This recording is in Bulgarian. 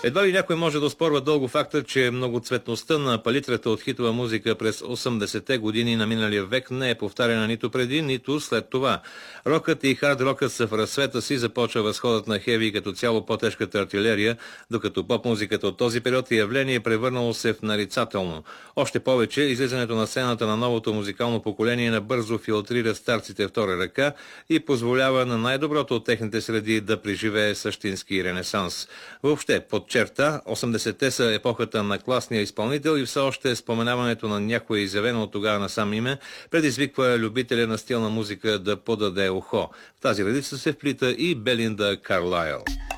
Едва ли някой може да оспорва дълго факта, че многоцветността на палитрата от хитова музика през 80-те години на миналия век не е повтаряна нито преди, нито след това. Рокът и хард-рокът са в разцвета си, започва възходът на хеви и като цяло по-тежката артилерия, докато поп-музиката от този период е явление превърнало се в нарицателно. Още повече, излизането на сцената на новото музикално поколение набързо филтрира старците втора ръка и позволява на най-доброто от техните среди да преживее същински ренесанс. Въобще, подчерта, 80-те са епохата на класния изпълнител и все още споменаването на някое изявено от тогава насам име предизвиква любителя на стилна музика да подаде ухо. В тази редица се вплита и Белинда Карлайл.